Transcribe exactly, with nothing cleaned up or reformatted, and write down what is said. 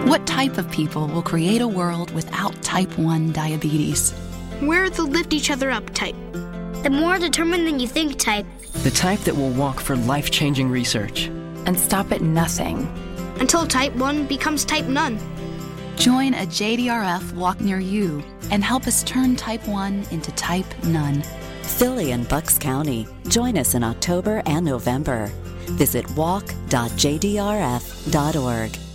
What type of people will create a world without type one diabetes? We're the lift each other up type. The more determined than you think type. The type that will walk for life-changing research. And stop at nothing. Until type one becomes type none. Join a J D R F walk near you and help us turn type one into type none. Philly and Bucks County. Join us in October and November. Visit walk dot j d r f dot org.